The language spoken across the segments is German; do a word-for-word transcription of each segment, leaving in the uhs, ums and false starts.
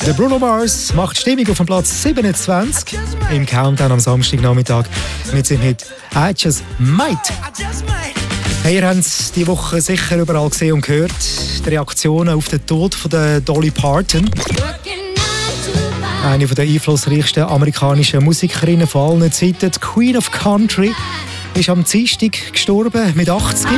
Der Bruno Mars macht Stimmung auf dem Platz siebenundzwanzig im Countdown am Samstagnachmittag mit seinem Hit «I Just Might». Hey, ihr habt es diese Woche sicher überall gesehen und gehört. Die Reaktionen auf den Tod von der Dolly Parton. Eine der einflussreichsten amerikanischen Musikerinnen von allen Zeiten, die Queen of Country, ist am Dienstag gestorben mit achtzig.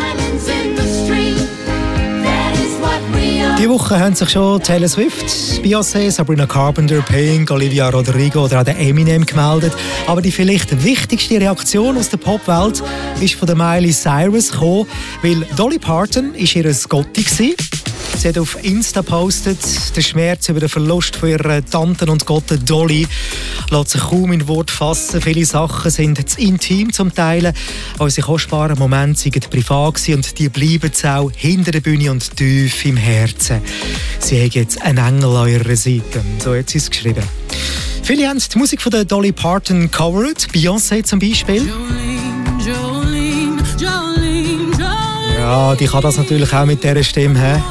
Diese Woche haben sich schon Taylor Swift, Beyoncé, Sabrina Carpenter, Pink, Olivia Rodrigo oder auch der Eminem gemeldet. Aber die vielleicht wichtigste Reaktion aus der Popwelt ist von der Miley Cyrus gekommen, weil Dolly Parton ist ihr Gotti war. Sie hat auf Insta gepostet, der Schmerz über den Verlust von ihrer Tante und Gotte Dolly lässt sich kaum in Worte fassen. Viele Sachen sind zu intim zum Teilen. Unsere kostbaren Momente waren privat und die bleiben auch hinter der Bühne und tief im Herzen. Sie haben jetzt einen Engel an ihrer Seite. So hat sie es geschrieben. Viele haben die Musik von der Dolly Parton covered, Beyoncé zum Beispiel. Jolene, Jolene, Jolene. Ja, die kann das natürlich auch mit dieser Stimme haben.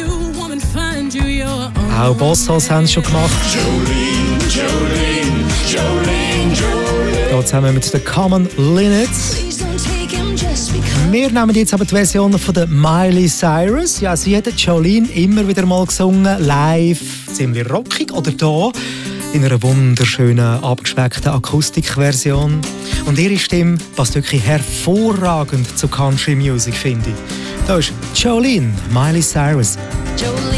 Auch Bossos haben es schon gemacht. Jolene, Jolene, Jolene, Jolene. Hier zusammen mit der Common Linnets. Wir nehmen jetzt aber die Version von der Miley Cyrus. Ja, sie hat Jolene immer wieder mal gesungen, live, ziemlich rockig. Oder hier in einer wunderschönen, abgespeckten Akustikversion. Und ihre Stimme passt wirklich hervorragend zu Country Music, finde ich. Da ist Jolene, Miley Cyrus.